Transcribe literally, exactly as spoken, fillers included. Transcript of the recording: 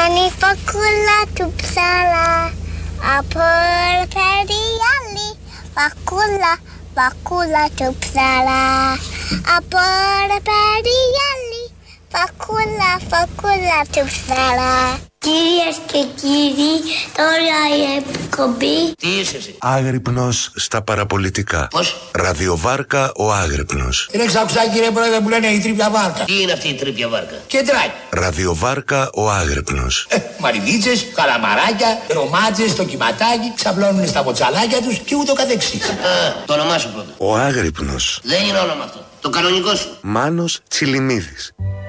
Κάνει φακούλα του ψάλα από περιάλη. Φακούλα, φακούλα του ψάλα από περιάλη. Φακούλα, φακούλα του ψάλα. Κυρίες και κύριοι, τώρα η εκπομπή. Τι είσαι εσύ? Άγρυπνος στα παραπολιτικά. Πώς? Ραδιοβάρκα ο Άγρυπνος. Είναι ξακουστά, κύριε Πρόεδρε, που λένε η τρίπια βάρκα. Τι είναι αυτή η τρίπια βάρκα? Κεντράκι. Ραδιοβάρκα ο Άγρυπνος. Ε, μαρινίτσες, καλαμαράκια, ρομάτζες, το κυματάκι, ξαπλώνουν στα ποτσαλάκια τους και ούτω καθεξής. Α, το όνομά σου πρώτα. Ο Άγρυπνος. Δεν είναι όνομα αυτό. Το κανονικό σου. Μάνος Τσιλιμίδης.